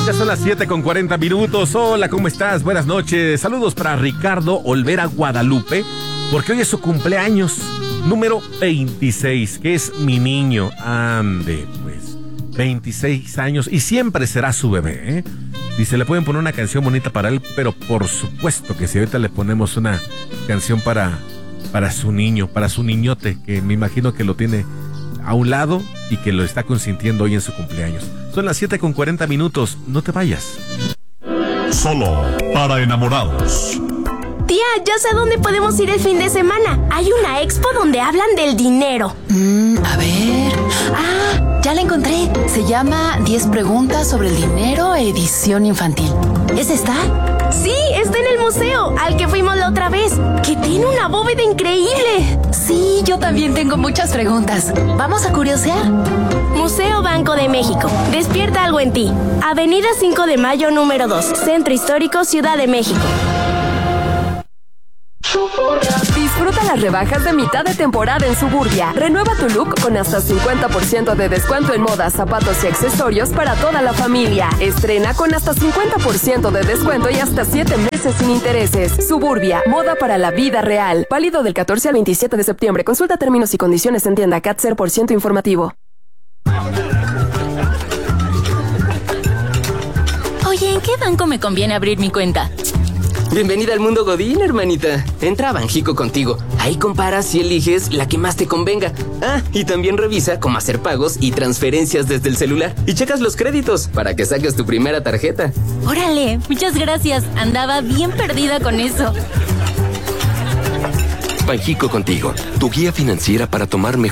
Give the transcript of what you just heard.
Ya son las 7:40. Hola, ¿cómo estás? Buenas noches. Saludos para Ricardo Olvera Guadalupe, porque hoy es su cumpleaños número 26, que es mi niño. Ande, pues, 26 años y siempre será su bebé, ¿eh? Dice, le pueden poner una canción bonita para él, pero por supuesto que si ahorita le ponemos una canción para su niño, para su niñote, que me imagino que lo tiene a un lado y que lo está consintiendo hoy en su cumpleaños. Son las 7:40. No te vayas. Solo para enamorados. Tía, ya sé dónde podemos ir el fin de semana. Hay una expo donde hablan del dinero. A ver. Ya la encontré. Se llama 10 preguntas sobre el dinero, edición infantil. ¿Es esta? Sí, está en el museo, al que fuimos la otra vez, que tiene una bóveda increíble. Sí, yo también tengo muchas preguntas. ¿Vamos a curiosear? Museo Banco de México. Despierta algo en ti. Avenida 5 de Mayo, número 2. Centro Histórico, Ciudad de México. Disfruta las rebajas de mitad de temporada en Suburbia. Renueva tu look con hasta 50% de descuento en modas, zapatos y accesorios para toda la familia. Estrena con hasta 50% de descuento y hasta 7 meses sin intereses. Suburbia, moda para la vida real. Válido del 14 al 27 de septiembre. Consulta términos y condiciones en tienda. CAT 0% informativo. Oye, ¿en qué banco me conviene abrir mi cuenta? Bienvenida al mundo Godín, hermanita. Entra a Banjico contigo. Ahí comparas y eliges la que más te convenga. Y también revisa cómo hacer pagos y transferencias desde el celular. Y checas los créditos para que saques tu primera tarjeta. Órale, muchas gracias. Andaba bien perdida con eso. Banjico contigo, tu guía financiera para tomar mejores